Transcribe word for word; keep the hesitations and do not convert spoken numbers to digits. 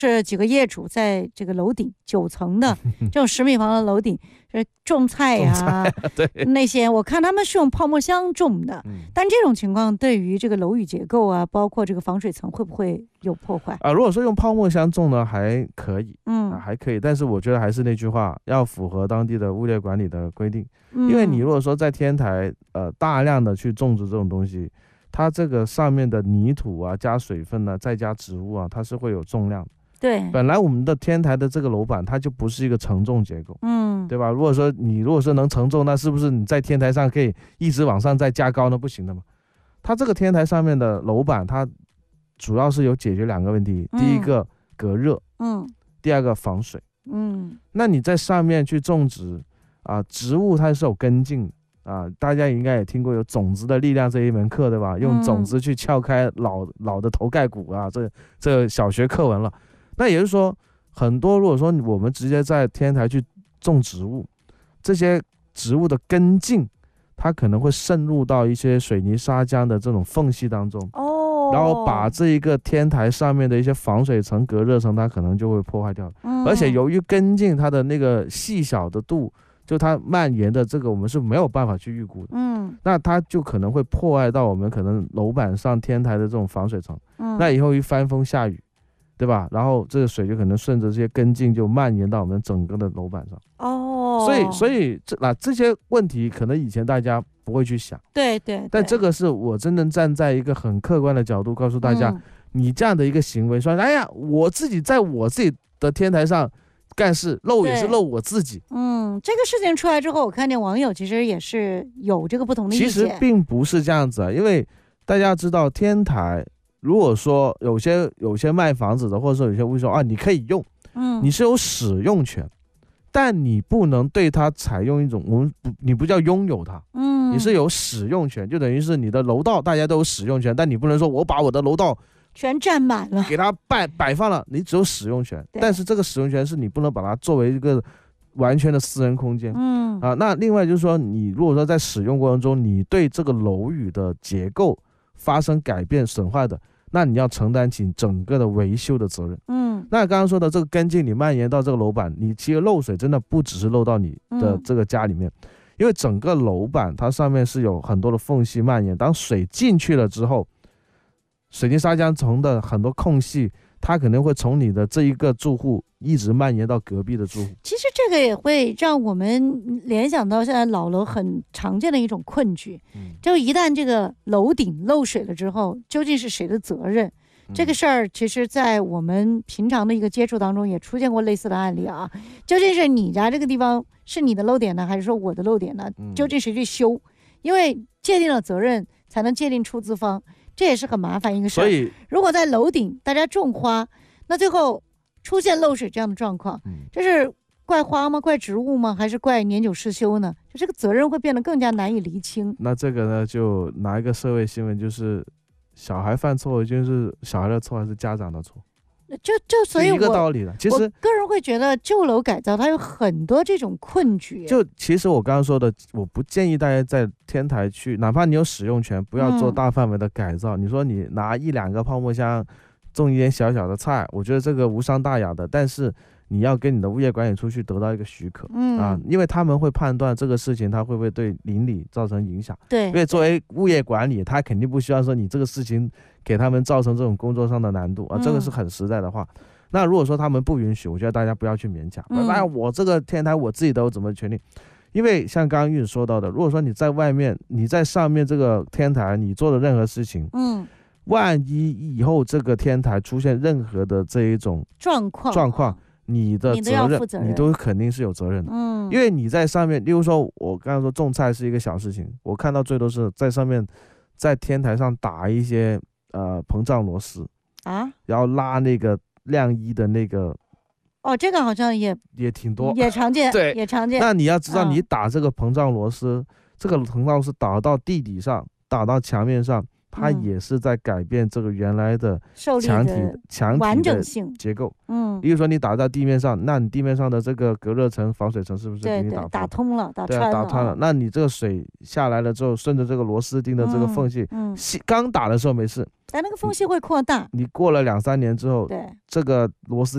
是几个业主在这个楼顶九层的这种十米房的楼顶，是种菜呀、啊， 对那些我看他们是用泡沫箱种的，嗯、但这种情况对于这个楼宇结构啊，包括这个防水层会不会有破坏啊？如果说用泡沫箱种呢，还可以， 嗯、 啊，还可以，但是我觉得还是那句话，要符合当地的物业管理的规定，嗯、因为你如果说在天台呃大量的去种植这种东西，它这个上面的泥土啊，加水分呢、啊，再加植物啊，它是会有重量的。 对， 本来我们的天台的这个楼板它就不是一个承重结构，嗯，对吧？如果说你如果说能承重，那是不是你在天台上可以一直往上再加高呢？不行的嘛。它这个天台上面的楼板，它主要是有解决两个问题，嗯、第一个隔热，嗯，第二个防水，嗯。那你在上面去种植啊，植物它是有根茎啊，大家应该也听过有种子的力量这一门课，对吧？用种子去撬开老老的头盖骨啊，这这小学课文了。那也就是说，很多如果说我们直接在天台去种植物，这些植物的根茎，它可能会渗入到一些水泥砂浆的这种缝隙当中，哦，然后把这一个天台上面的一些防水层、隔热层，它可能就会破坏掉。嗯、而且由于根茎它的那个细小的度，就它蔓延的这个我们是没有办法去预估的，嗯，那它就可能会破坏到我们可能楼板上天台的这种防水层，嗯，那以后一翻风下雨，对吧？然后这个水就可能顺着这些根茎就蔓延到我们整个的楼板上。哦，所以所以这那这些问题可能以前大家不会去想， 对 对, 对。 但这个是我真正站在一个很客观的角度告诉大家，嗯、你这样的一个行为说，哎呀，我自己在我自己的天台上干事，漏也是漏我自己。 嗯，这个事情出来之后，我看见网友其实也是有这个不同的意见。 其实并不是这样子啊，因为大家知道天台。如果说有些有些卖房子的，或者说有些物业说啊，你可以用，嗯，你是有使用权，但你不能对它采用一种我们不，你不叫拥有它，嗯，你是有使用权，就等于是你的楼道大家都有使用权，但你不能说我把我的楼道全占满了， 给它摆摆放了，你只有使用权，但是这个使用权是你不能把它作为一个完全的私人空间，嗯啊，那另外就是说，你如果说在使用过程中，你对这个楼宇的结构发生改变损坏的，那你要承担起整个的维修的责任。嗯，那刚刚说的这个根茎你蔓延到这个楼板，你其实漏水真的不只是漏到你的这个家里面，嗯、因为整个楼板它上面是有很多的缝隙蔓延，当水进去了之后，水泥砂浆层的很多空隙，它可能会从你的这一个住户一直蔓延到隔壁的住户。 其实这个也会让我们联想到现在老楼很常见的一种困局，嗯、就一旦这个楼顶漏水了之后，究竟是谁的责任？嗯、这个事儿其实在我们平常的一个接触当中也出现过类似的案例啊。究竟是你家这个地方是你的漏点呢，还是说我的漏点呢？嗯、究竟谁去修？因为界定了责任，才能界定出资方。这也是很麻烦一个事儿。 所以， 如果在楼顶大家种花，那最后出现漏水这样的状况，嗯、这是怪花吗？怪植物吗？还是怪年久失修呢？就这个责任会变得更加难以厘清。 那这个呢，就拿一个社会新闻，就是小孩犯错，就是小孩的错还是家长的错？ 就就所以我一个道理了。其实我个人会觉得旧楼改造它有很多这种困局。 就其实我刚刚说的，我不建议大家在天台去，哪怕你有使用权，不要做大范围的改造。嗯、你说你拿一两个泡沫箱种一点小小的菜，我觉得这个无伤大雅的，但是你要跟你的物业管理处去得到一个许可，嗯啊，因为他们会判断这个事情它会不会对邻里造成影响。 对， 因为作为物业管理，他肯定不希望说你这个事情给他们造成这种工作上的难度啊，这个是很实在的话。嗯、那如果说他们不允许，我觉得大家不要去勉强。嗯、哎，我这个天台我自己都有怎么权利？因为像刚刚玉说到的，如果说你在外面，你在上面这个天台，你做的任何事情，嗯。万一以后这个天台出现任何的这一种状况状况，你的责任 你, 责任你都肯定是有责任的。嗯，因为你在上面，例如说我刚刚说种菜是一个小事情，我看到最多是在上面在天台上打一些呃膨胀螺丝啊，然后拉那个晾衣的那个。 哦，这个好像也也挺多， 也常见， 对， 也常见。 那你要知道，你打这个膨胀螺丝，嗯、这个膨胀螺丝打到地底上，打到墙面上。它也是在改变这个原来的墙体墙体的结构。嗯，比如说你打到地面上，那你地面上的这个隔热层、防水层是不是给你打打通了、打穿了？ 对，打穿了。那你这个水下来了之后，顺着这个螺丝钉的这个缝隙，嗯，刚打的时候没事， 但那个缝隙会扩大。 你过了两三年之后，对，这个螺丝